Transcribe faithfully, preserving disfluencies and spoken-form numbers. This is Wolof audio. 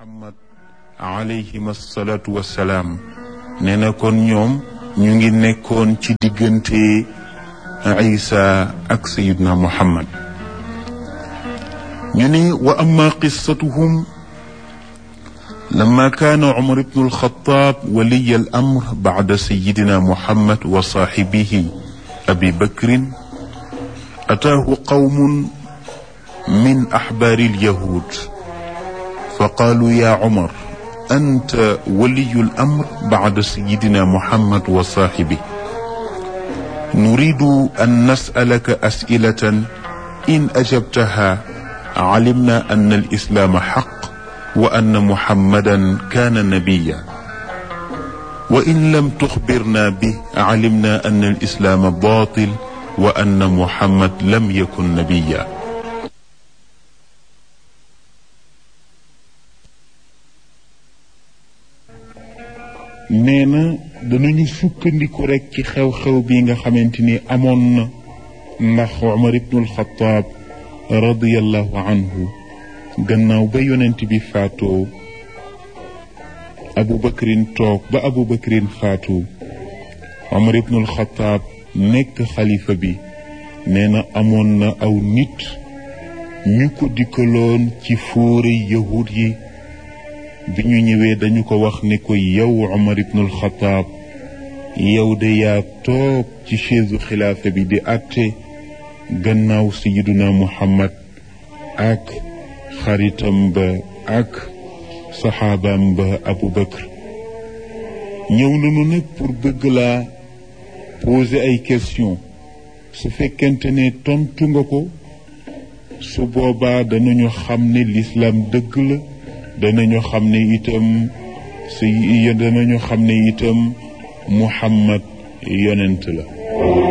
muhammad alayhim asalaatu wassalaam nee na kon ñoom ñu ngi nekkoon ci diggante isa ak sayidna muhammad ñu ni wa amma qissatuhum لما كان عمر بن الخطاب ولي الأمر بعد سيدنا محمد وصاحبه أبي بكر أتاه قوم من أحبار اليهود فقالوا يا عمر أنت ولي الأمر بعد سيدنا محمد وصاحبه نريد أن نسألك أسئلة إن أجبتها علمنا أن الإسلام حق وأن محمدا كان نبيا وإن لم تخبرنا به علمنا أن الإسلام باطل وأن محمد لم يكن نبيا nee na danañu sukkandiku rekk ci xew-xew bi nga xamante ni amoon na ndax Umar ibnul Xattaab radiyallahu anhu gannaaw ba yonent bi faatoo abu bakrin toog ba abu bakrin faatu Umar ibnul Xattaab nekk xalifa bi nee na amoon na aw nit ñu ko dikkaloon ci fóore yahud yi bi ñu ñëwee dañu ko wax ne ko yow Umar ibnul Xattaab yow de yaa toog ci chaise xilaafa bi di àtte gannaaw sayyiduna Muhammad ak xaritam ba ak saxaabaam ba Abu Bakr ñëw nañu nag pour bëgg laa poser ay question su fekkente ne tontu nga ko su boobaa danañu xam ne l'islam dëgg la danañu xam ne itam si danañu xam ne itam Muhammad yonent la